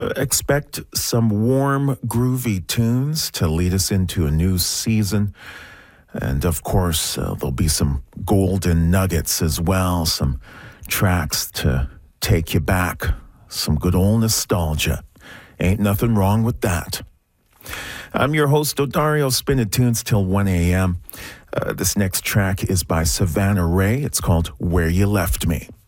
Expect some warm, groovy tunes to lead us into a new season. And of course, there'll be some golden nuggets as well, some tracks to take you back, some good old nostalgia. Ain't nothing wrong with that. I'm your host, Odario, spinning tunes till 1 a.m. This next track is by Savannah Ray. It's called Where You Left Me.